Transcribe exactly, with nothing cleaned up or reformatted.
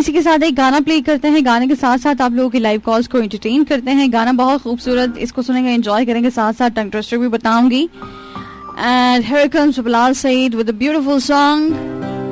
इसी के साथ एक गाना प्ले करते हैं, गाने के साथ साथ आप लोगों की लाइव कॉल्स को एंटरटेन करते हैं। गाना बहुत खूबसूरत, इसको सुनेंगे, एंजॉय करेंगे, साथ साथ टंग ट्विस्टर भी बताऊंगी। And here comes Bilal Saeed with a beautiful song